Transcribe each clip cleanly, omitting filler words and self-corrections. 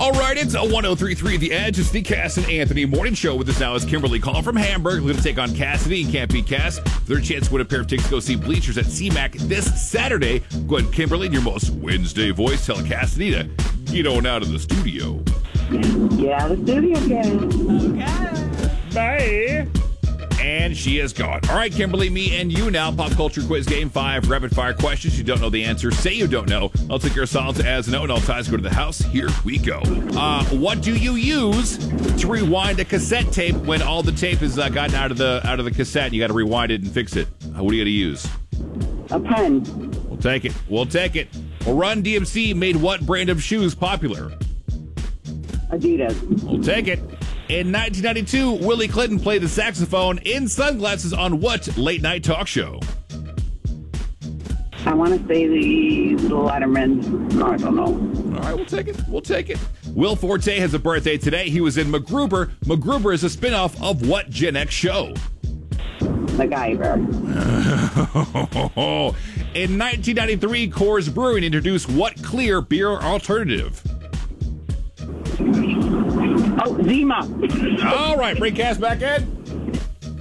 All right, it's a 103.3 The Edge. It's the Cass and Anthony morning show. With us now is Kimberly calling from Hamburg. We're going to take on Cassidy and Can't Beat Cass. Their chance to win a pair of tickets to go see Bleachers at CMAC this Saturday. Go ahead, Kimberly, in your most Wednesday voice, tell Cassidy to get on out of the studio. Yeah, the studio again. Bye. And she is gone. All right, Kimberly, me and you now. Pop culture quiz game 5, rapid fire questions. You don't know the answer. Say you don't know. I'll take your silence as no, and all ties go to the house. Here we go. What do you use to rewind a cassette tape when all the tape is gotten out of the cassette and you got to rewind it and fix it? What do you got to use? A pen. We'll take it. We'll take it. Well, Run DMC made what brand of shoes popular? Adidas. We'll take it. In 1992, Willie Clinton played the saxophone in sunglasses on what late-night talk show? I want to say the Letterman. No, I don't know. All right, we'll take it. We'll take it. Will Forte has a birthday today. He was in MacGruber. MacGruber is a spinoff of what Gen X show? MacGyver. In 1993, Coors Brewing introduced what clear beer alternative? Oh, Zima. All right, bring Cass back in.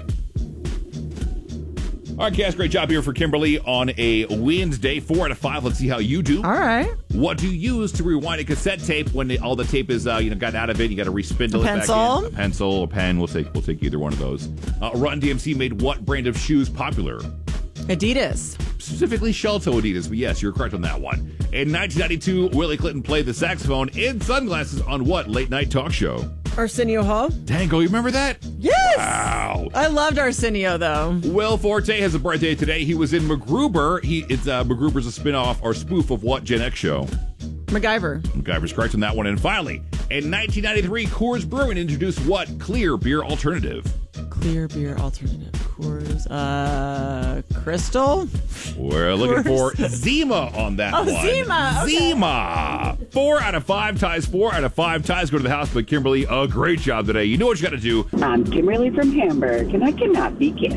All right, Cass, great job here for Kimberly on a Wednesday. 4 out of 5. Let's see how you do. All right. What do you use to rewind a cassette tape when all the tape is gotten out of it? You got to respindle it back in. A pencil or pen. We'll take either one of those. Run DMC made what brand of shoes popular? Adidas. Specifically Shelto Adidas, but yes, you're correct on that one. In 1992, Willie Clinton played the saxophone in sunglasses on what late-night talk show? Arsenio Hall. Dango, you remember that? Yes! Wow. I loved Arsenio, though. Will Forte has a birthday today. He was in MacGruber. MacGruber's a spin-off or spoof of what Gen X show? MacGyver. MacGyver's correct on that one. And finally, in 1993, Coors Brewing introduced what clear beer alternative? Clear beer alternative. Coors. Crystal? We're looking for Zima on that one. Zima. Okay. Zima. 4 out of 5 ties. 4 out of 5 ties go to the house. But Kimberly, a great job today. You know what you got to do. I'm Kimberly from Hamburg, and I cannot be Cass.